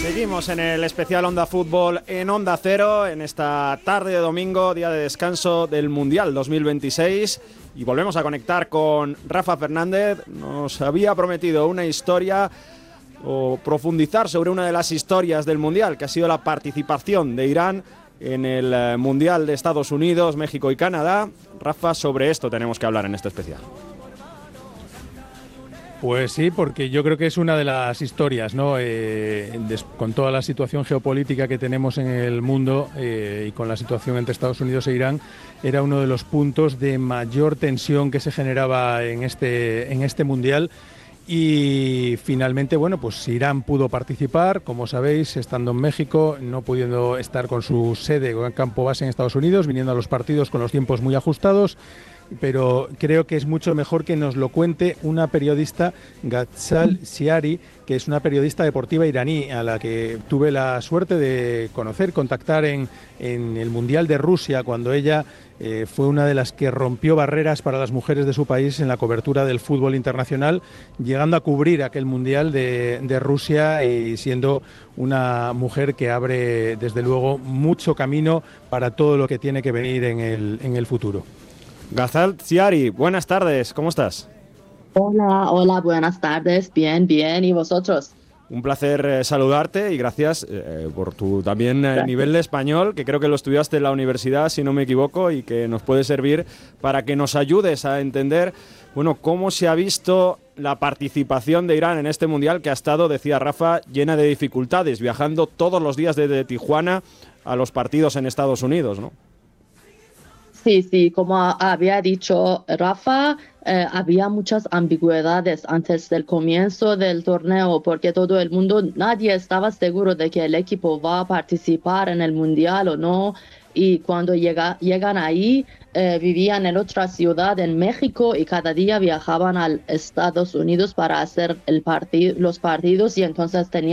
Seguimos en el especial Onda Fútbol en Onda Cero, en esta tarde de domingo, día de descanso del Mundial 2026, y volvemos a conectar con Rafa Fernández. Nos había prometido una historia o profundizar sobre una de las historias del Mundial, que ha sido la participación de Irán en el Mundial de Estados Unidos, México y Canadá. Rafa, sobre esto tenemos que hablar en este especial. Pues sí, porque yo creo que es una de las historias, ¿no? Con toda la situación geopolítica que tenemos en el mundo y con la situación entre Estados Unidos e Irán, era uno de los puntos de mayor tensión que se generaba en este Mundial. Y finalmente, bueno, pues Irán pudo participar, como sabéis, estando en México, no pudiendo estar con su sede o campo base en Estados Unidos, viniendo a los partidos con los tiempos muy ajustados. Pero creo que es mucho mejor que nos lo cuente una periodista, Ghazal Siari, que es una periodista deportiva iraní a la que tuve la suerte de contactar en el Mundial de Rusia, cuando ella fue una de las que rompió barreras para las mujeres de su país en la cobertura del fútbol internacional, llegando a cubrir aquel Mundial de Rusia y siendo una mujer que abre, desde luego, mucho camino para todo lo que tiene que venir en el futuro. Ghazal Siari, buenas tardes, ¿cómo estás? Hola, buenas tardes, bien, ¿y vosotros? Un placer saludarte y gracias por tu también nivel de español, que creo que lo estudiaste en la universidad, si no me equivoco, y que nos puede servir para que nos ayudes a entender, bueno, cómo se ha visto la participación de Irán en este Mundial, que ha estado, decía Rafa, llena de dificultades, viajando todos los días desde Tijuana a los partidos en Estados Unidos, ¿no? Sí, como había dicho Rafa, había muchas ambigüedades antes del comienzo del torneo, porque todo el mundo, nadie estaba seguro de que el equipo va a participar en el Mundial o no. Y cuando llegan ahí, vivían en otra ciudad en México y cada día viajaban a Estados Unidos para hacer los partidos, y entonces tenían